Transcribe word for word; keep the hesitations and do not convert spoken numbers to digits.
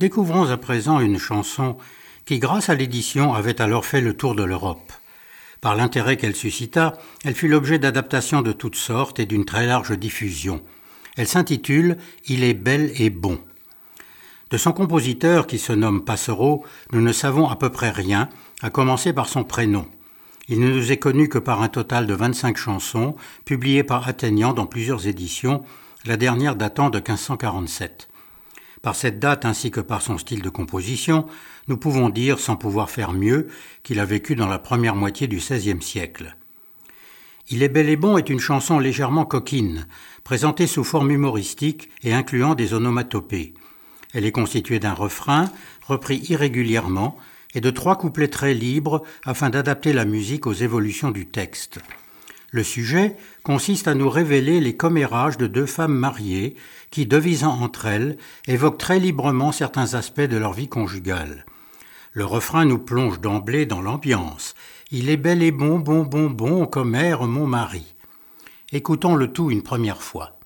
Découvrons à présent une chanson qui, grâce à l'édition, avait alors fait le tour de l'Europe. Par l'intérêt qu'elle suscita, elle fut l'objet d'adaptations de toutes sortes et d'une très large diffusion. Elle s'intitule « Il est bel et bon ». De son compositeur, qui se nomme Passero, nous ne savons à peu près rien, à commencer par son prénom. Il ne nous est connu que par un total de vingt-cinq chansons, publiées par Athenean dans plusieurs éditions, la dernière datant de quinze cent quarante-sept. Par cette date ainsi que par son style de composition, nous pouvons dire, sans pouvoir faire mieux, qu'il a vécu dans la première moitié du seizième siècle. Il est bel et bon est une chanson légèrement coquine, présentée sous forme humoristique et incluant des onomatopées. Elle est constituée d'un refrain, repris irrégulièrement, et de trois couplets très libres afin d'adapter la musique aux évolutions du texte. Le sujet consiste à nous révéler les commérages de deux femmes mariées qui, devisant entre elles, évoquent très librement certains aspects de leur vie conjugale. Le refrain nous plonge d'emblée dans l'ambiance. « Il est bel et bon, bon, bon, bon, commère mon mari ». Écoutons le tout une première fois.